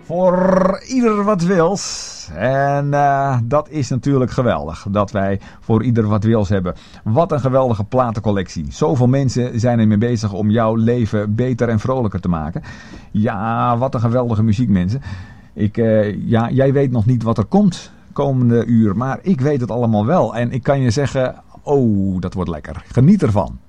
Voor ieder wat wils. En dat is natuurlijk geweldig. Dat wij voor ieder wat wils hebben. Wat een geweldige platencollectie. Zoveel mensen zijn ermee bezig om jouw leven beter en vrolijker te maken. Ja, wat een geweldige muziek, mensen. Jij weet nog niet wat er komt komende uur. Maar ik weet het allemaal wel. En ik kan je zeggen, oh, dat wordt lekker. Geniet ervan.